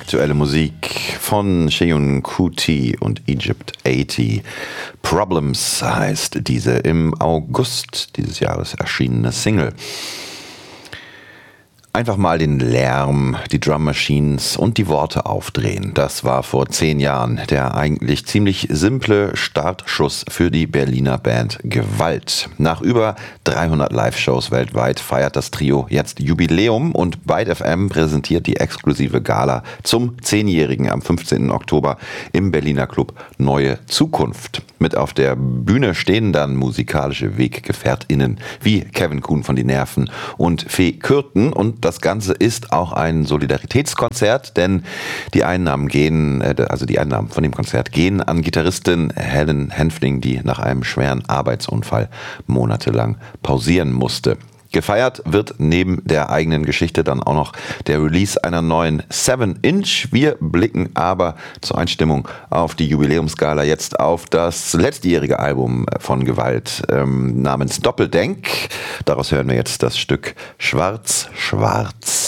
Aktuelle Musik von Seun Kuti und Egypt 80. Problems heißt diese im August dieses Jahres erschienene Single. Einfach mal den Lärm, die Drum Machines und die Worte aufdrehen. Das war vor 10 Jahren der eigentlich ziemlich simple Startschuss für die Berliner Band Gewalt. Nach über 300 Live-Shows weltweit feiert das Trio jetzt Jubiläum und Byte FM präsentiert die exklusive Gala zum 10-Jährigen am 15. Oktober im Berliner Club Neue Zukunft. Mit auf der Bühne stehen dann musikalische WeggefährtInnen wie Kevin Kuhn von Die Nerven und Fee Kürten, und das Ganze ist auch ein Solidaritätskonzert, denn die Einnahmen von dem Konzert gehen an Gitarristin Helen Hänfling, die nach einem schweren Arbeitsunfall monatelang pausieren musste. Gefeiert wird neben der eigenen Geschichte dann auch noch der Release einer neuen 7-Inch. Wir blicken aber zur Einstimmung auf die Jubiläumsgala jetzt auf das letztjährige Album von Gewalt namens Doppeldenk. Daraus hören wir jetzt das Stück Schwarz, Schwarz.